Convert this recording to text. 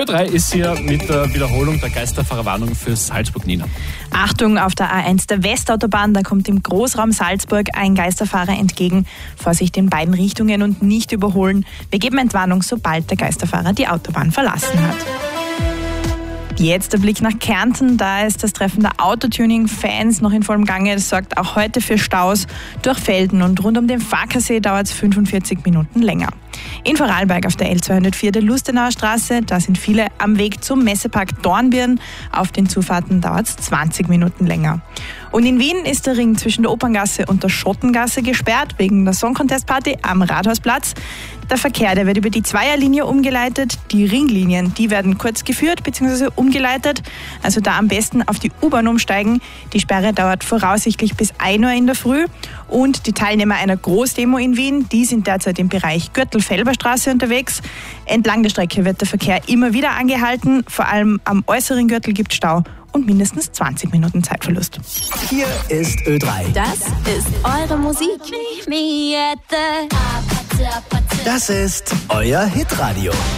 Ö3 ist hier mit der Wiederholung der Geisterfahrerwarnung für Salzburg, Nina. Achtung, auf der A1 der Westautobahn, da kommt im Großraum Salzburg ein Geisterfahrer entgegen. Vorsicht in beiden Richtungen und nicht überholen. Wir geben Entwarnung, sobald der Geisterfahrer die Autobahn verlassen hat. Jetzt der Blick nach Kärnten, da ist das Treffen der Autotuning-Fans noch in vollem Gange. Das sorgt auch heute für Staus durch Felden und rund um den Farkasee dauert es 45 Minuten länger. In Vorarlberg auf der L204 der Lustenauer Straße, da sind viele am Weg zum Messepark Dornbirn. Auf den Zufahrten dauert es 20 Minuten länger. Und in Wien ist der Ring zwischen der Operngasse und der Schottengasse gesperrt wegen der Song Contest Party am Rathausplatz. Der Verkehr, der wird über die Zweierlinie umgeleitet. Die Ringlinien, die werden kurz geführt bzw. umgeleitet. Also da am besten auf die U-Bahn umsteigen. Die Sperre dauert voraussichtlich bis 1 Uhr in der Früh. Und die Teilnehmer einer Großdemo in Wien, die sind derzeit im Bereich Gürtel-Felber-Straße unterwegs. Entlang der Strecke wird der Verkehr immer wieder angehalten. Vor allem am äußeren Gürtel gibt es Stau und mindestens 20 Minuten Zeitverlust. Hier ist Ö3. Das ist eure Musik. Das ist euer Hitradio.